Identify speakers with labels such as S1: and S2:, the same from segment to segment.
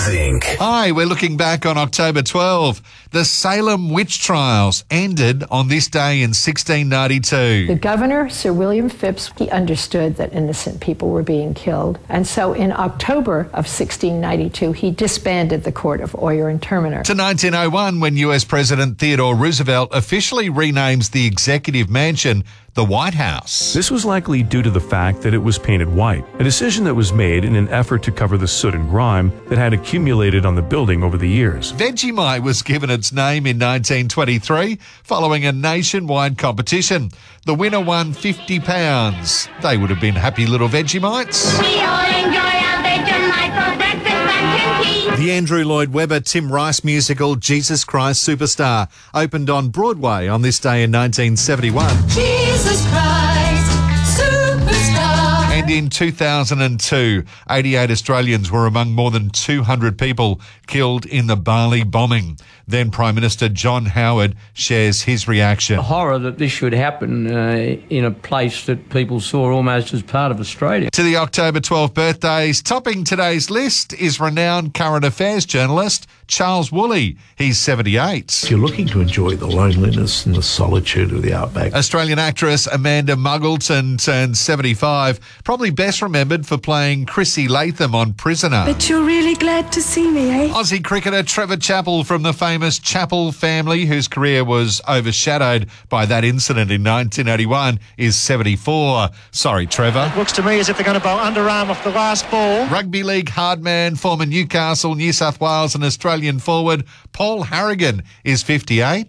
S1: Zinc.
S2: Hi, we're looking back on October 12. The Salem witch trials ended on this day in 1692.
S3: The governor, Sir William Phipps, he understood that innocent people were being killed. And so in October of 1692, he disbanded the court of Oyer and Terminer.
S2: To 1901, when US President Theodore Roosevelt officially renames the Executive Mansion the White House.
S4: This was likely due to the fact that it was painted white, a decision that was made in an effort to cover the soot and grime that had accumulated on the building over the years.
S2: Vegemite was given its name in 1923 following a nationwide competition. The winner won £50. They would have been happy little Vegemites.
S5: We all enjoy our Vegemite for breakfast, lunch and tea.
S2: The Andrew Lloyd Webber, Tim Rice musical Jesus Christ Superstar opened on Broadway on this day in 1971.
S5: Jesus Christ, Superstar.
S2: And in 2002, 88 Australians were among more than 200 people killed in the Bali bombing. Then Prime Minister John Howard shares his reaction.
S6: The horror that this should happen in a place that people saw almost as part of Australia.
S2: To the October 12 birthdays, topping today's list is renowned current affairs journalist Charles Woolley. He's 78.
S7: If you're looking to enjoy the loneliness and the solitude of the outback.
S2: Australian actress Amanda Muggleton turned 75, probably best remembered for playing Chrissy Latham on Prisoner.
S8: But you're really glad to see me, eh?
S2: Aussie cricketer Trevor Chappell from the famous Chappell family, whose career was overshadowed by that incident in 1981, is 74. Sorry, Trevor.
S9: Looks to me as if they're going to bowl underarm off the last ball.
S2: Rugby league hardman, former Newcastle, New South Wales and Australian forward Paul Harrigan is 58.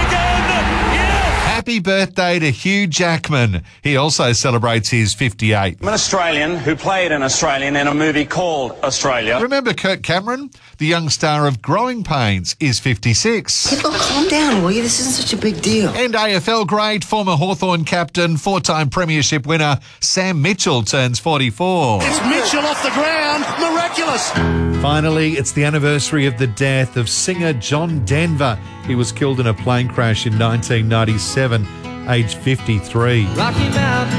S2: Happy birthday to Hugh Jackman. He also celebrates his 58.
S10: I'm an Australian who played an Australian in a movie called Australia.
S2: Remember Kirk Cameron? The young star of Growing Pains is 56.
S11: People, calm down, will you? This isn't such a big deal.
S2: And AFL great, former Hawthorn captain, four-time premiership winner Sam Mitchell turns 44.
S9: It's Mitchell off the ground. Miraculous.
S2: Finally, it's the anniversary of the death of singer John Denver. He was killed in a plane crash in 1997, aged 53.
S6: Rocky Mountain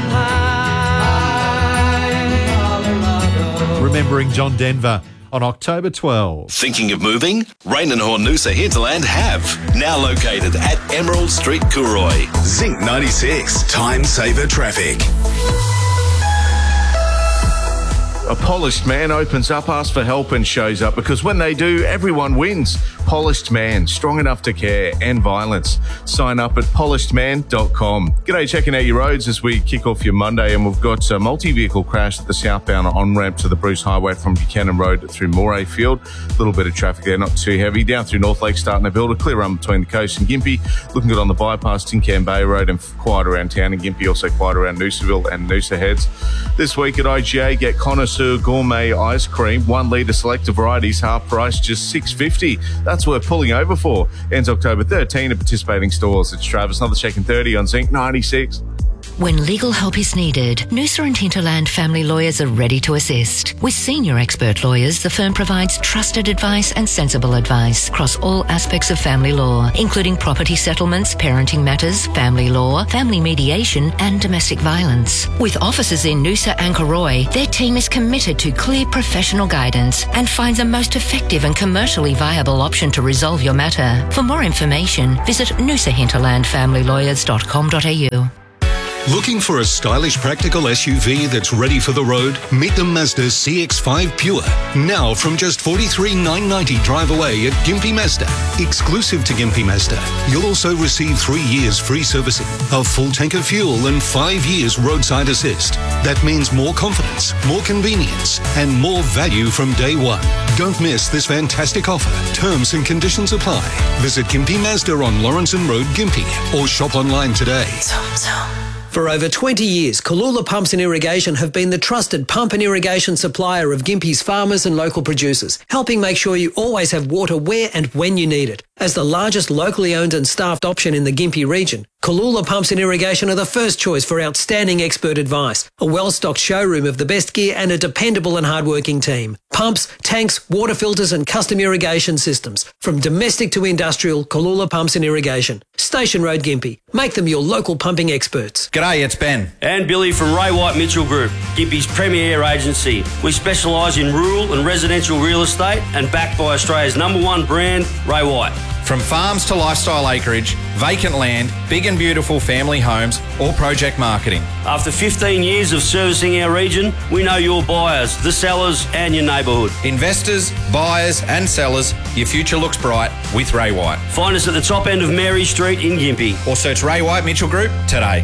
S6: High,
S2: Remembering John Denver on October 12.
S1: Thinking of moving? Rain and Horn Noosa Hinterland have. Now located at Emerald Street, Cooroy. Zinc 96. Time saver traffic.
S12: A polished man opens up, asks for help and shows up, because when they do, everyone wins. Polished Man, strong enough to care, and violence. Sign up at polishedman.com. G'day, checking out your roads as we kick off your Monday, and we've got a multi-vehicle crash at the southbound on-ramp to the Bruce Highway from Buchanan Road through Moray Field. A little bit of traffic there, not too heavy. Down through North Lake, starting to build a clear run between the coast and Gympie. Looking good on the bypass, Tincan Bay Road, and quiet around town in Gympie, also quiet around Noosaville and Noosa Heads. This week at IGA, get Connoisseur Gourmet Ice Cream, 1 litre selected varieties, half price, just $6.50. That's worth pulling over for. Ends October 13 at participating stores. It's Travis, another check in 30 on Zinc 96.
S13: When legal help is needed, Noosa and Hinterland family lawyers are ready to assist. With senior expert lawyers, the firm provides trusted advice and sensible advice across all aspects of family law, including property settlements, parenting matters, family law, family mediation, and domestic violence. With offices in Noosa and Cooroy, their team is committed to clear professional guidance and finds the most effective and commercially viable option to resolve your matter. For more information, visit noosahinterlandfamilylawyers.com.au.
S1: Looking for a stylish, practical SUV that's ready for the road? Meet the Mazda CX-5 Pure. Now from just $43,990 drive away at Gympie Mazda. Exclusive to Gympie Mazda, you'll also receive 3 years free servicing, a full tank of fuel and 5 years roadside assist. That means more confidence, more convenience, and more value from day one. Don't miss this fantastic offer. Terms and conditions apply. Visit Gympie Mazda on Lawrenson Road, Gympie, or shop online today.
S14: For over 20 years, Kalula Pumps and Irrigation have been the trusted pump and irrigation supplier of Gympie's farmers and local producers, helping make sure you always have water where and when you need it. As the largest locally owned and staffed option in the Gympie region, Kalula Pumps and Irrigation are the first choice for outstanding expert advice, a well-stocked showroom of the best gear and a dependable and hard-working team. Pumps, tanks, water filters and custom irrigation systems. From domestic to industrial, Kalula Pumps and Irrigation. Station Road, Gympie. Make them your local pumping experts.
S15: G'day, it's Ben.
S16: And Billy from Ray White Mitchell Group, Gympie's premier agency. We specialise in rural and residential real estate and backed by Australia's #1 brand, Ray White.
S15: From farms to lifestyle acreage, vacant land, big and beautiful family homes, or project marketing.
S16: After 15 years of servicing our region, we know your buyers, the sellers and your neighbourhood.
S15: Investors, buyers and sellers, your future looks bright with Ray White.
S16: Find us at the top end of Mary Street in Gympie.
S15: Or search Ray White Mitchell Group today.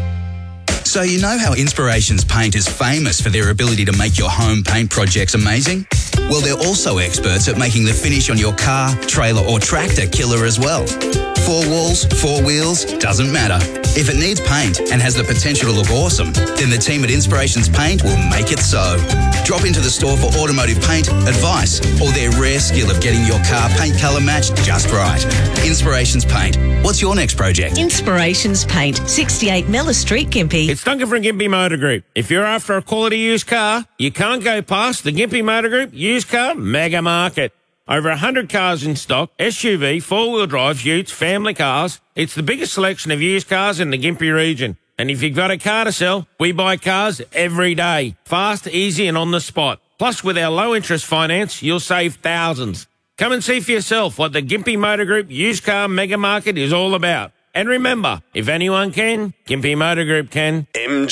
S17: So you know how Inspirations Paint is famous for their ability to make your home paint projects amazing? Well, they're also experts at making the finish on your car, trailer or tractor killer as well. 4 walls, 4 wheels, doesn't matter. If it needs paint and has the potential to look awesome, then the team at Inspirations Paint will make it so. Drop into the store for automotive paint, advice, or their rare skill of getting your car paint colour matched just right. Inspirations Paint. What's your next project?
S18: Inspirations Paint, 68 Miller Street, Gympie.
S19: It's Duncan from Gympie Motor Group. If you're after a quality used car, you can't go past the Gympie Motor Group Used Car Mega Market. Over 100 cars in stock, SUV, 4-wheel drive, utes, family cars. It's the biggest selection of used cars in the Gympie region. And if you've got a car to sell, we buy cars every day. Fast, easy and on the spot. Plus, with our low-interest finance, you'll save thousands. Come and see for yourself what the Gympie Motor Group Used Car Mega Market is all about. And remember, if anyone can, Gympie Motor Group can.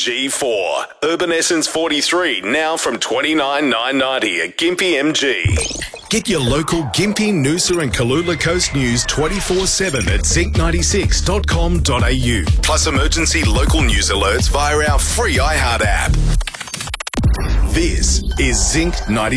S20: MG4. Urban Essence 43, now from $29,990 at Gympie MG. Get your local Gympie, Noosa and Kalula Coast news 24/7 at zinc96.com.au. Plus emergency local news alerts via our free iHeart app. This is Zinc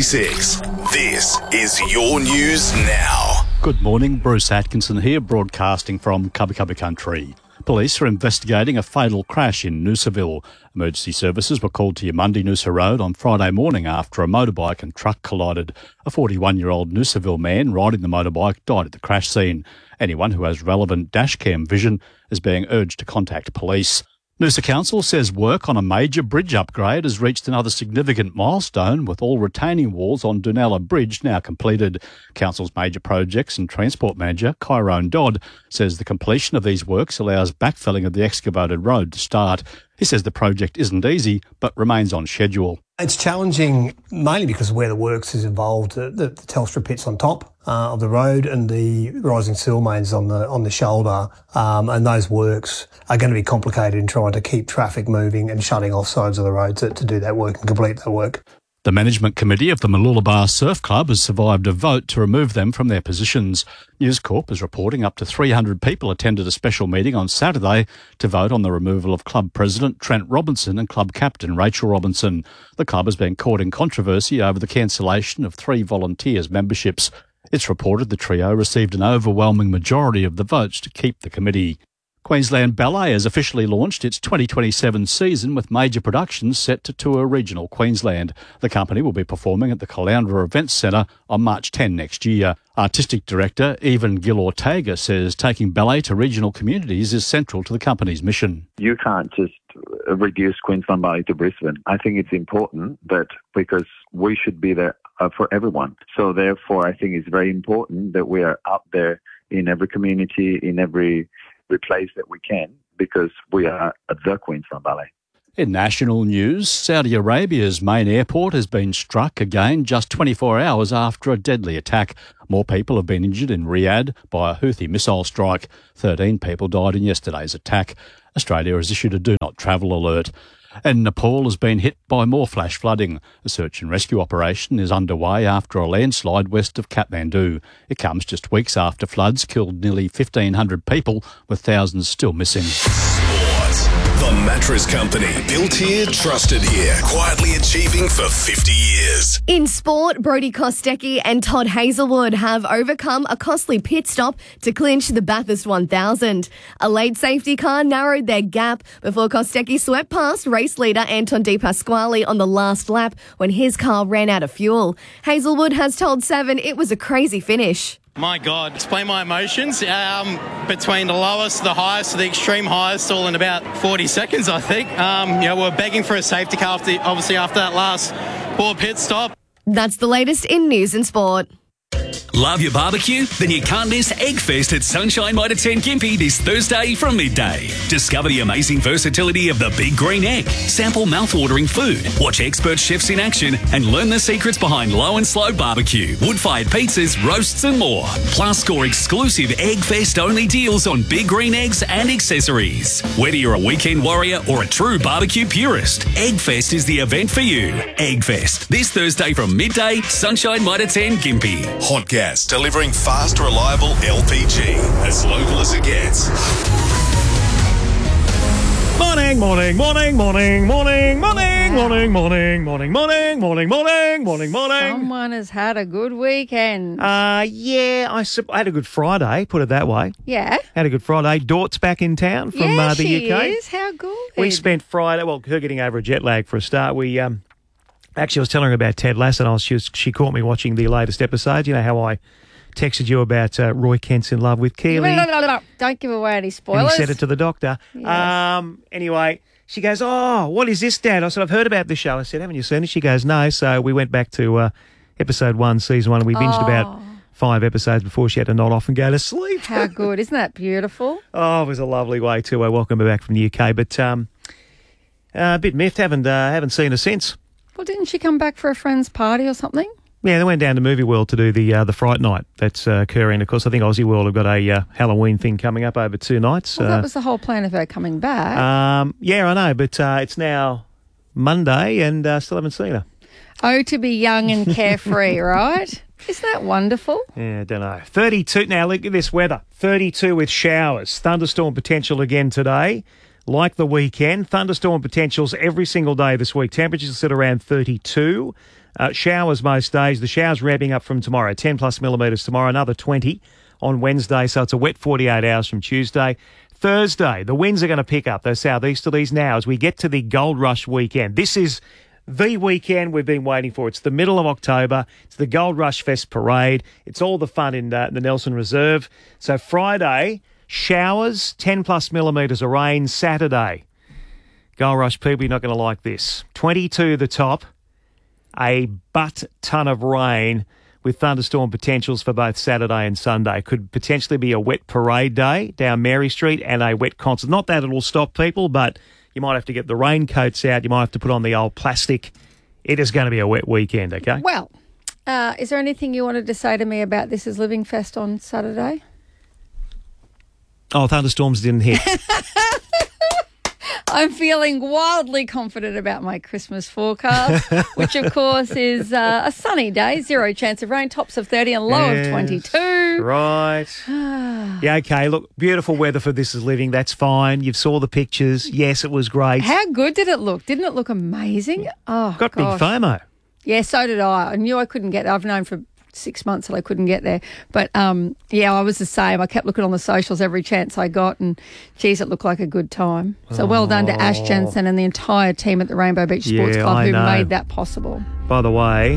S20: 96. This is your news now.
S21: Good morning, Bruce Atkinson here, broadcasting from Cubby Cubby Country. Police are investigating a fatal crash in Noosaville. Emergency services were called to Yamundi Noosa Road on Friday morning after a motorbike and truck collided. A 41-year-old Noosaville man riding the motorbike died at the crash scene. Anyone who has relevant dashcam vision is being urged to contact police. Noosa Council says work on a major bridge upgrade has reached another significant milestone, with all retaining walls on Dunella Bridge now completed. Council's major projects and transport manager, Kyrone Dodd, says the completion of these works allows backfilling of the excavated road to start. He says the project isn't easy, but remains on schedule.
S22: It's challenging mainly because of where the works is involved. The Telstra pit's on top of the road and the rising sill mains on the shoulder, and those works are going to be complicated in trying to keep traffic moving and shutting off sides of the road to do that work and complete that work.
S21: The management committee of the Mooloolaba Surf Club has survived a vote to remove them from their positions. News Corp is reporting up to 300 people attended a special meeting on Saturday to vote on the removal of club president Trent Robinson and club captain Rachel Robinson. The club has been caught in controversy over the cancellation of 3 volunteers' memberships. It's reported the trio received an overwhelming majority of the votes to keep the committee. Queensland Ballet has officially launched its 2027 season with major productions set to tour regional Queensland. The company will be performing at the Caloundra Events Centre on March 10 next year. Artistic director Evan Gil-Ortega says taking ballet to regional communities is central to the company's mission.
S23: You can't just reduce Queensland Ballet to Brisbane. I think it's important that because we should be there for everyone. So therefore, I think it's very important that we are up there in every community, in every place that we can, because we are the Queensland Ballet.
S21: In national news, Saudi Arabia's main airport has been struck again just 24 hours after a deadly attack. More people have been injured in Riyadh by a Houthi missile strike. 13 people died in yesterday's attack. Australia has issued a do not travel alert. And Nepal has been hit by more flash flooding. A search and rescue operation is underway after a landslide west of Kathmandu. It comes just weeks after floods killed nearly 1,500 people, with thousands still missing.
S20: The Mattress Company. Built here, trusted here. Quietly achieving for 50 years.
S24: In sport, Brodie Kostecki and Todd Hazelwood have overcome a costly pit stop to clinch the Bathurst 1000. A late safety car narrowed their gap before Kostecki swept past race leader Anton De Pasquale on the last lap when his car ran out of fuel. Hazelwood has told Seven it was a crazy finish.
S3: My God, explain my emotions. Between the lowest, the highest, the extreme highest, all in about 40 seconds, I think. We're begging for a safety car, after that last poor pit stop.
S24: That's the latest in news and sport.
S4: Love your barbecue? Then you can't miss Eggfest at Sunshine Mitre 10 Gympie this Thursday from midday. Discover the amazing versatility of the Big Green Egg. Sample mouth-watering food. Watch expert chefs in action and learn the secrets behind low and slow barbecue, wood-fired pizzas, roasts and more. Plus score exclusive Eggfest-only deals on Big Green Eggs and accessories. Whether you're a weekend warrior or a true barbecue purist, Eggfest is the event for you. Eggfest, this Thursday from midday, Sunshine Mitre 10 Gympie.
S20: Hot Gas, delivering fast, reliable LPG. As local as it gets.
S5: Morning.
S7: Someone has had a good weekend.
S5: I had a good Friday, put it that way.
S7: Yeah.
S5: Had a good Friday. Dort's back in town from the UK.
S7: She is. How good.
S5: We spent Friday, her getting over a jet lag for a start. We actually, I was telling her about Ted Lasso. She caught me watching the latest episode. You know how I texted you about Roy Kent's in love with Keely?
S7: Don't give away any spoilers.
S5: And he said it to the doctor.
S7: Yes.
S5: Anyway, she goes, "Oh, what is this, Dad?" I said, "I've heard about this show." I said, "Haven't you seen it?" She goes, "No." So we went back to episode 1, season 1, and we binged about 5 episodes before she had to nod off and go to sleep.
S7: How good. Isn't that beautiful?
S5: Oh, it was a lovely way to welcome her back from the UK. But a bit miffed. Haven't seen her since.
S7: Well, didn't she come back for a friend's party or something?
S5: Yeah, they went down to Movie World to do the Fright Night that's occurring. Of course, I think Aussie World have got a Halloween thing coming up over 2 nights.
S7: Well, that was the whole plan of her coming back.
S5: Yeah, I know, but it's now Monday and still haven't seen her.
S7: Oh, to be young and carefree, right? Isn't that wonderful?
S5: Yeah, I don't know. 32. Now, look at this weather. 32 with showers. Thunderstorm potential again today. Like the weekend, thunderstorm potentials every single day this week. Temperatures sit around 32. Showers most days. The showers ramping up from tomorrow. 10 plus millimetres tomorrow, another 20 on Wednesday. So it's a wet 48 hours from Tuesday. Thursday, the winds are going to pick up, those southeasterlies now as we get to the Gold Rush weekend. This is the weekend we've been waiting for. It's the middle of October. It's the Gold Rush Fest Parade. It's all the fun in the Nelson Reserve. So Friday, showers, 10 plus millimetres of rain. Saturday, Gold Rush people, you're not going to like this. 22 the top, a butt-ton of rain with thunderstorm potentials for both Saturday and Sunday. Could potentially be a wet parade day down Mary Street and a wet concert. Not that it'll stop people, but you might have to get the raincoats out. You might have to put on the old plastic. It is going to be a wet weekend, okay?
S7: Well, is there anything you wanted to say to me about This Is Living Fest on Saturday?
S5: Oh, thunderstorms didn't hit.
S7: I'm feeling wildly confident about my Christmas forecast, which of course is a sunny day, 0 chance of rain, tops of 30 and low of 22.
S5: Right. Yeah, okay, look, beautiful weather for This Is Living. That's fine. You saw the pictures. Yes, it was great.
S7: How good did it look? Didn't it look amazing? Oh,
S5: Got
S7: gosh.
S5: big FOMO.
S7: Yeah, so did I. I knew I couldn't get there. I've known for 6 months that I couldn't get there. But, yeah, I was the same. I kept looking on the socials every chance I got, and, geez, it looked like a good time. So well done to Ash Jensen and the entire team at the Rainbow Beach Sports Club who made that possible.
S5: By the way,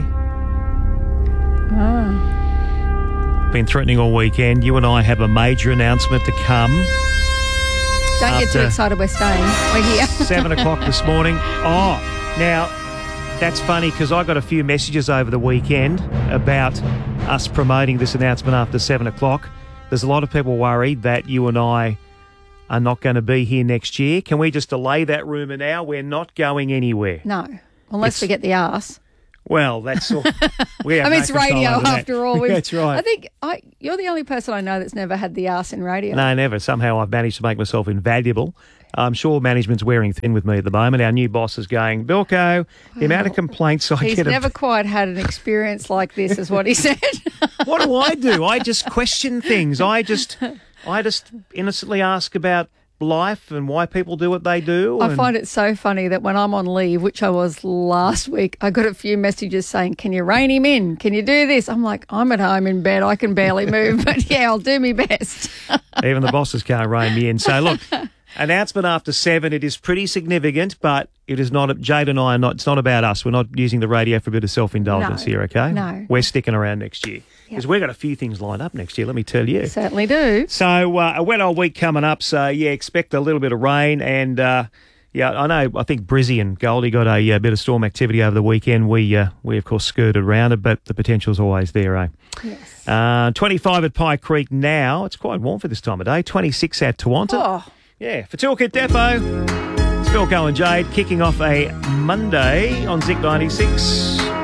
S5: been threatening all weekend. You and I have a major announcement to come.
S7: Don't get too excited. We're staying. We're here.
S5: 7 o'clock this morning. Oh, now... That's funny because I got a few messages over the weekend about us promoting this announcement after 7 o'clock. There's a lot of people worried that you and I are not going to be here next year. Can we just delay that rumour now? We're not going anywhere.
S7: No, unless we get the arse.
S5: Well, that's all. We have
S7: it's radio after all.
S5: That's right.
S7: I think you're the only person I know that's never had the arse in radio.
S5: No, never. Somehow I've managed to make myself invaluable. I'm sure management's wearing thin with me at the moment. Our new boss is going, Bilko, the amount of complaints I get...
S7: He's never quite had an experience like this, is what he said.
S5: What do? I just question things. I just innocently ask about life and why people do what they do.
S7: I find it so funny that when I'm on leave, which I was last week, I got a few messages saying, can you rein him in? Can you do this? I'm like, I'm at home in bed. I can barely move. But, yeah, I'll do my best.
S5: Even the bosses can't rein me in. So, look... Announcement after 7. It is pretty significant, but it is not. Jade and I are not. It's not about us. We're not using the radio for a bit of self-indulgence here. Okay.
S7: No.
S5: We're sticking around next year because we've got a few things lined up next year. Let me tell you.
S7: Certainly do.
S5: So a wet old week coming up. So expect a little bit of rain and. I know. I think Brizzy and Goldie got a bit of storm activity over the weekend. We of course skirted around it, but the potential's always there, eh?
S7: Yes.
S5: 25 at Pie Creek now. It's quite warm for this time of day. 26 at Tawanta.
S7: Oh.
S5: Yeah, for Toolkit Depot. It's Phil Cohen Jade kicking off a Monday on Zik 96.